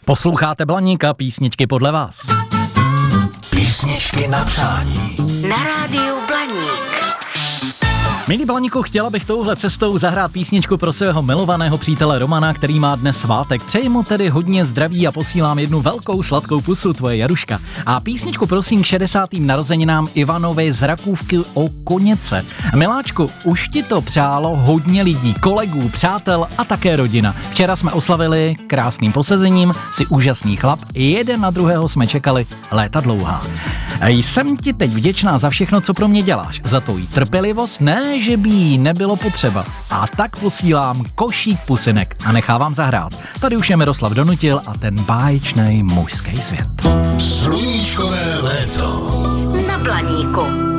Posloucháte Blaníka, písničky podle vás. Písničky na přání. Na rádiu Blaník. Milí Blaníku, chtěla bych touhle cestou zahrát písničku pro svého milovaného přítele Romana, který má dnes svátek. Přeji mu tedy hodně zdraví a posílám jednu velkou sladkou pusu, tvoje Jaruška. A písničku prosím k 60. narozeninám Ivanovi z Rakůvky o Koněce. Miláčku, už ti to přálo hodně lidí, kolegů, přátel a také rodina. Včera jsme oslavili krásným posezením, jsi úžasný chlap, jeden na druhého jsme čekali léta dlouhá. Jsem ti teď vděčná za všechno, co pro mě děláš, za tvoji trpělivost, ne, že by jí nebylo potřeba. A tak posílám košík pusinek a nechávám zahrát. Tady už je Miroslav Donutil a ten báječný mužský svět. Sluníčkové léto Na Blaníku.